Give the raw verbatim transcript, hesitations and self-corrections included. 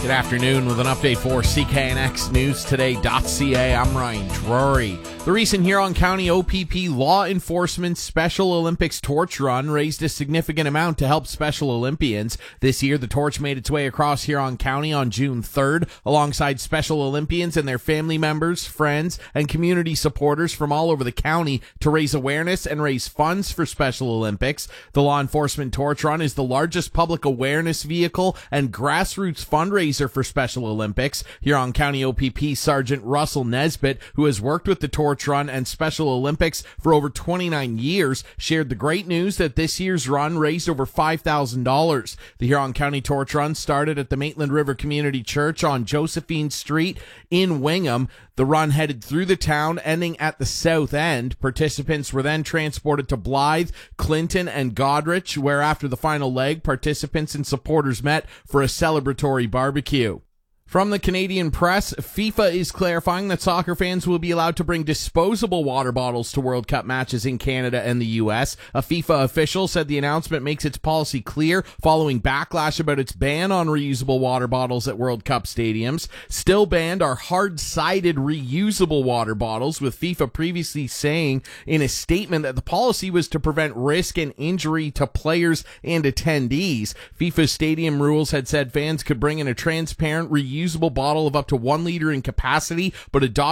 Good afternoon with an update for C K N X News Today.ca. I'm Ryan Drury. The recent Huron County O P P Law Enforcement Special Olympics Torch Run raised a significant amount to help Special Olympians. This year, the torch made its way across Huron County on June third, alongside Special Olympians and their family members, friends, and community supporters from all over the county to raise awareness and raise funds for Special Olympics. The Law Enforcement Torch Run is the largest public awareness vehicle and grassroots fundraiser for Special Olympics. Huron County O P P Sergeant Russell Nesbitt, who has worked with the Torch Run and Special Olympics for over twenty-nine years, shared the great news that this year's run raised over five thousand dollars. The Huron County Torch Run started at the Maitland River Community Church on Josephine Street in Wingham. The run headed through the town, ending at the south end. Participants were then transported to Blythe, Clinton, and Goderich, where after the final leg, participants and supporters met for a celebratory barbecue. From the Canadian press, FIFA is clarifying that soccer fans will be allowed to bring disposable water bottles to World Cup matches in Canada and the U S. A FIFA official said the announcement makes its policy clear following backlash about its ban on reusable water bottles at World Cup stadiums. Still banned are hard-sided reusable water bottles, with FIFA previously saying in a statement that the policy was to prevent risk and injury to players and attendees. FIFA's stadium rules had said fans could bring in a transparent reusable usable bottle of up to one liter in capacity, but a